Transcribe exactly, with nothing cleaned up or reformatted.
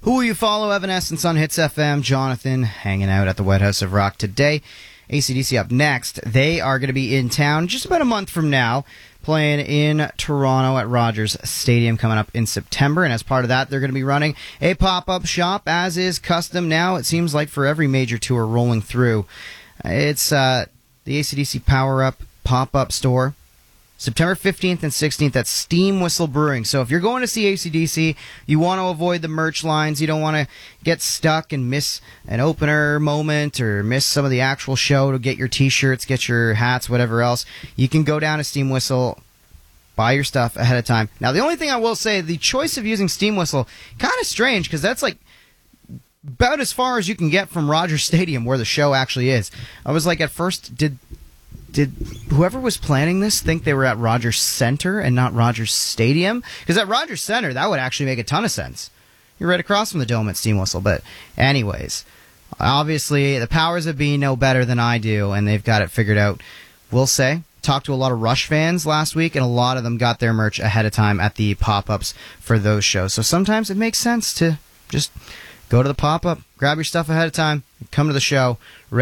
Who will you follow? Evanescence on Hits F M. Jonathan hanging out at the White House of Rock today. A C D C up next. They are going to be in town just about a month from now, playing in Toronto at Rogers Stadium coming up in September. And as part of that, they're going to be running a pop-up shop, as is custom now, it seems like, for every major tour rolling through. It's uh, the A C D C Power Up pop-up store. September fifteenth and sixteenth at Steam Whistle Brewing. So if you're going to see A C D C, you want to avoid the merch lines. You don't want to get stuck and miss an opener moment or miss some of the actual show to get your t-shirts, get your hats, whatever else. You can go down to Steam Whistle, buy your stuff ahead of time. Now, the only thing I will say, the choice of using Steam Whistle, kind of strange, because that's like about as far as you can get from Rogers Stadium where the show actually is. I was like, at first, did... Did whoever was planning this think they were at Rogers Center and not Rogers Stadium? Because at Rogers Center, that would actually make a ton of sense. You're right across from the Dome at Steam Whistle. But anyways, obviously, the powers that be know better than I do, and they've got it figured out. We'll say, talked to a lot of Rush fans last week, and a lot of them got their merch ahead of time at the pop-ups for those shows. So sometimes it makes sense to just go to the pop-up, grab your stuff ahead of time, come to the show.